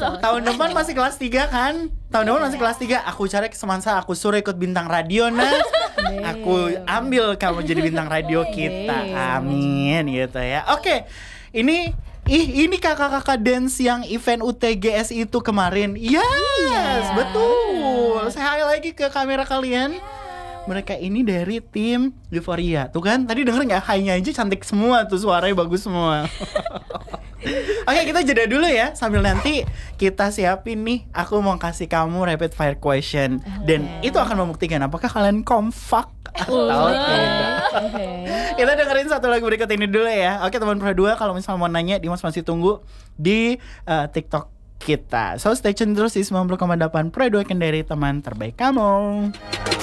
Tahun depan masih kelas 3 kan? Tahun depan masih kelas 3. Aku cari ke Semansa, aku suruh ikut bintang radio nah. Aku ambil kamu jadi bintang radio kita. Amin gitu ya. Oke. Ini kakak-kakak dance yang event UTGS itu kemarin. Yes, betul. Saya lagi ke kamera kalian. Mereka ini dari tim Euphoria. Tuh kan, tadi denger gak? High-nya aja cantik semua tuh, suaranya bagus semua. Oke, kita jeda dulu ya. Sambil nanti kita siapin nih, aku mau kasih kamu rapid fire question. Dan itu akan membuktikan apakah kalian kompak atau tidak. Kita dengerin satu lagu berikut ini dulu ya. Oke teman Pro 2, kalau misalnya mau nanya, Dimas masih tunggu di TikTok kita. So stay tune terus di 90,8 Pro 2 Kendari, teman terbaik kamu.